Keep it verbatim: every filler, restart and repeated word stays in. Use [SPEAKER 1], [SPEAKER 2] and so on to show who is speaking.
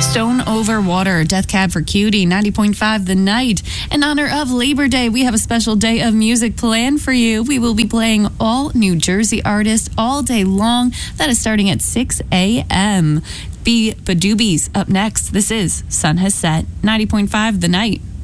[SPEAKER 1] Stone Over Water, Death Cab for Cutie, ninety point five The Night. In honor of Labor Day, we have a special day of music planned for you. We will be playing all New Jersey artists all day long. That is starting at six a.m. Be Badoobies up next. This is Sun Has Set, ninety point five The Night.